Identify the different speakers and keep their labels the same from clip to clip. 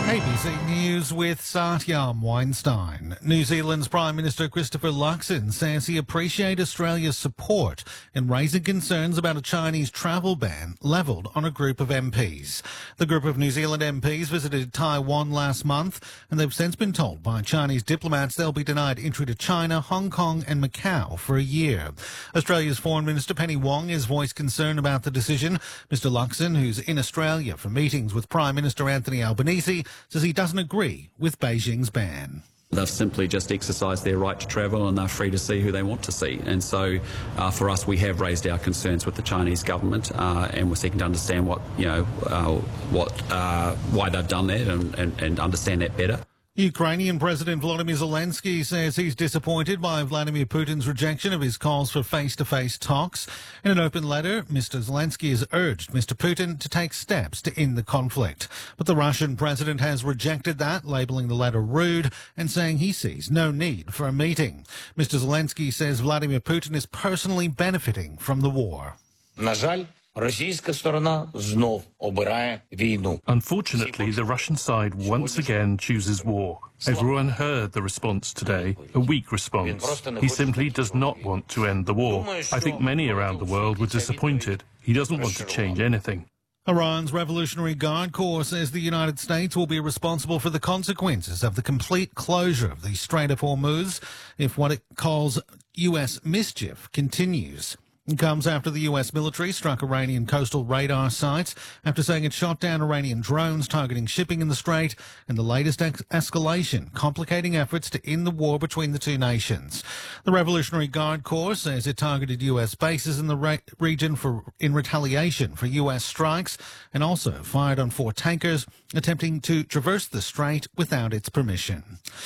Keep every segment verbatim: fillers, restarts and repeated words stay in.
Speaker 1: A B C News with Satyam Weinstein. New Zealand's Prime Minister Christopher Luxon says he appreciates Australia's support in raising concerns about a Chinese travel ban levelled on a group of M Ps. The group of New Zealand M Ps visited Taiwan last month, and they've since been told by Chinese diplomats they'll be denied entry to China, Hong Kong and Macau for a year. Australia's Foreign Minister Penny Wong has voiced concern about the decision. Mister Luxon, who's in Australia for meetings with Prime Minister Anthony Albanese, says he doesn't agree with Beijing's ban.
Speaker 2: They've simply just exercised their right to travel and they're free to see who they want to see. And so uh, for us, we have raised our concerns with the Chinese government uh, and we're seeking to understand what, you know, uh, what, uh, why they've done that and, and, and understand that better.
Speaker 1: Ukrainian President Volodymyr Zelensky says he's disappointed by Vladimir Putin's rejection of his calls for face-to-face talks. In an open letter, Mister Zelensky has urged Mister Putin to take steps to end the conflict. But the Russian president has rejected that, labelling the letter rude and saying he sees no need for a meeting. Mister Zelensky says Vladimir Putin is personally benefiting from the war.
Speaker 3: На жаль, російська сторона знов обирає війну.
Speaker 4: Unfortunately, the Russian side once again chooses war. Everyone heard the response today, a weak response. He simply does not want to end the war. I think many around the world were disappointed. He doesn't want to change anything.
Speaker 1: Iran's Revolutionary Guard Corps says the United States will be responsible for the consequences of the complete closure of the Strait of Hormuz if what it calls U S mischief continues. It comes after the U S military struck Iranian coastal radar sites after saying it shot down Iranian drones targeting shipping in the Strait, and the latest ex- escalation complicating efforts to end the war between the two nations. The Revolutionary Guard Corps says it targeted U S bases in the re- region for in retaliation for U S strikes and also fired on four tankers attempting to traverse the strait without its permission.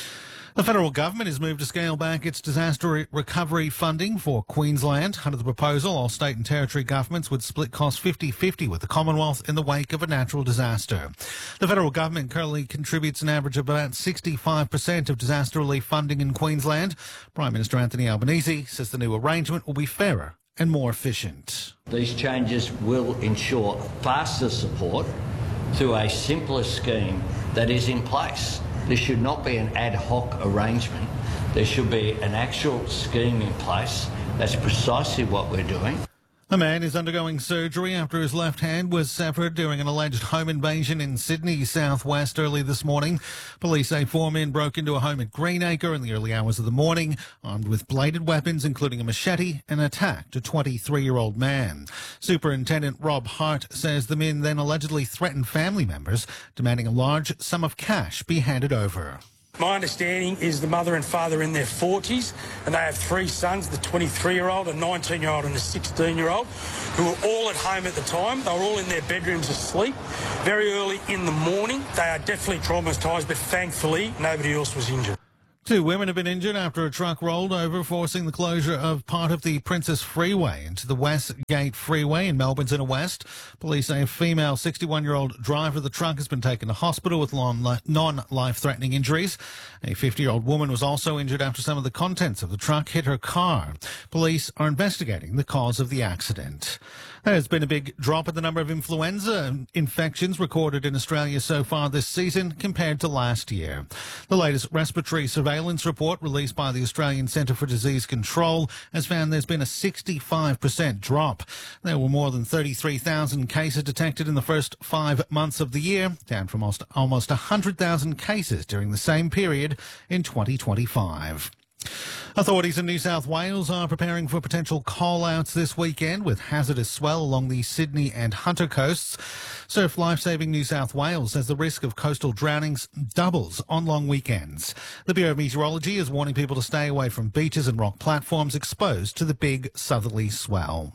Speaker 1: The federal government has moved to scale back its disaster recovery funding for Queensland. Under the proposal, all state and territory governments would split costs fifty-fifty with the Commonwealth in the wake of a natural disaster. The federal government currently contributes an average of about sixty-five percent of disaster relief funding in Queensland. Prime Minister Anthony Albanese says the new arrangement will be fairer and more efficient.
Speaker 5: These changes will ensure faster support through a simpler scheme that is in place. This should not be an ad hoc arrangement. There should be an actual scheme in place. That's precisely what we're doing.
Speaker 1: A man is undergoing surgery after his left hand was severed during an alleged home invasion in Sydney southwest early this morning. Police say four men broke into a home at Greenacre in the early hours of the morning, armed with bladed weapons, including a machete, and attacked a twenty-three-year-old man. Superintendent Rob Hart says the men then allegedly threatened family members, demanding a large sum of cash be handed over.
Speaker 6: My understanding is the mother and father are in their forties and they have three sons, the twenty-three-year-old, a nineteen-year-old and a sixteen-year-old, who were all at home at the time. They were all in their bedrooms asleep. Very early in the morning, they are definitely traumatised, but thankfully nobody else was injured.
Speaker 1: Two women have been injured after a truck rolled over, forcing the closure of part of the Princess Freeway into the Westgate Freeway in Melbourne's inner west. Police say a female sixty-one-year-old driver of the truck has been taken to hospital with non-life-threatening injuries. A fifty-year-old woman was also injured after some of the contents of the truck hit her car. Police are investigating the cause of the accident. There's been a big drop in the number of influenza infections recorded in Australia so far this season compared to last year. The latest respiratory surveillance report released by the Australian Centre for Disease Control has found there's been a sixty-five percent drop. There were more than thirty-three thousand cases detected in the first five months of the year, down from almost, almost one hundred thousand cases during the same period in twenty twenty-five. Authorities in New South Wales are preparing for potential call-outs this weekend with hazardous swell along the Sydney and Hunter coasts. Surf Lifesaving New South Wales says the risk of coastal drownings doubles on long weekends. The Bureau of Meteorology is warning people to stay away from beaches and rock platforms exposed to the big southerly swell.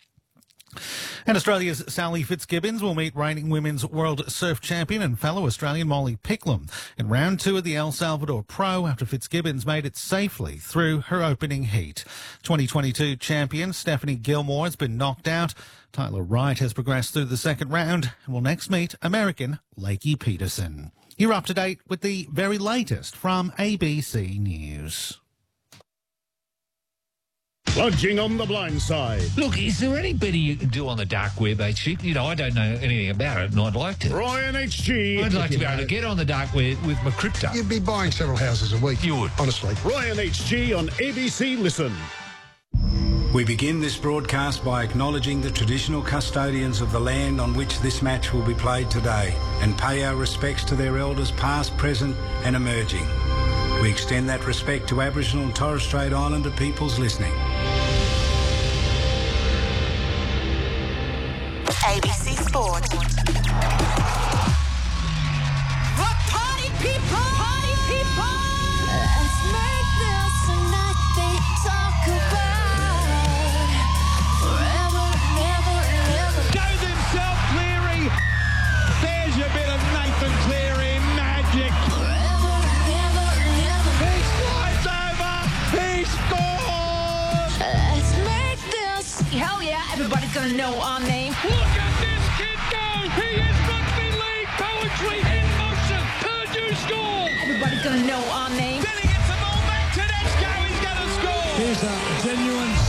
Speaker 1: And Australia's Sally Fitzgibbons will meet reigning women's world surf champion and fellow Australian Molly Picklum in round two of the El Salvador Pro after Fitzgibbons made it safely through her opening heat. twenty twenty-two champion Stephanie Gilmore has been knocked out. Tyler Wright has progressed through the second round and will next meet American Lakey Peterson. You're up to date with the very latest from A B C News.
Speaker 7: Lodging on the blind side.
Speaker 8: Look, is there any better you can do on the dark web, H G? You know, I don't know anything about it, and I'd like to.
Speaker 7: Ryan H G.
Speaker 8: I'd like to be able to get on the dark web with my crypto.
Speaker 9: You'd be buying several houses a week.
Speaker 8: You would.
Speaker 9: Honestly.
Speaker 7: Ryan H G on A B C Listen.
Speaker 10: We begin this broadcast by acknowledging the traditional custodians of the land on which this match will be played today and pay our respects to their elders past, present and emerging. We extend that respect to Aboriginal and Torres Strait Islander peoples listening.
Speaker 11: A B C Sport. What party people? Party people! Let's make this a night they talk about. Forever, never, never.
Speaker 12: Goes himself, Cleary. There's your bit of Nathan Cleary magic.
Speaker 11: Forever, never, never.
Speaker 12: He slides over. He scores.
Speaker 11: Let's make this. Hell yeah, everybody's gonna know our name.
Speaker 12: Look at this kid go. He is rugby league poetry in motion. Purdue score.
Speaker 11: Everybody's gonna know our name.
Speaker 12: Then he gets the ball back. Tedesco is going to score.
Speaker 13: Here's a genuine